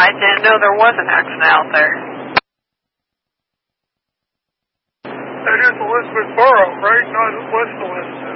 I didn't know there was an accident out there. That is Elizabeth Borough, right? Not West Elizabeth.